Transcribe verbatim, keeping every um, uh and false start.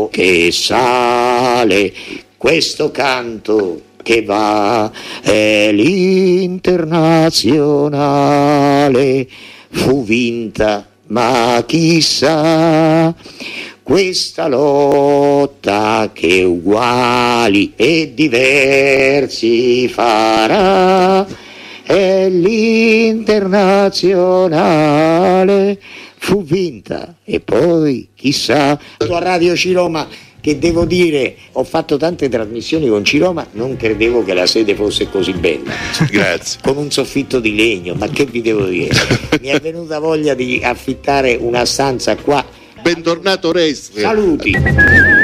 che sale, questo canto che va, è l'internazionale, fu vinta, ma chissà, questa lotta che uguali e diversi farà, è l'internazionale, fu vinta e poi chissà. A Radio Ciroma, che devo dire, ho fatto tante trasmissioni con Ciroma, non credevo che la sede fosse così bella. Grazie. Con un soffitto di legno, ma che vi devo dire? Mi è venuta voglia di affittare una stanza qua. Bentornato Restre. Saluti.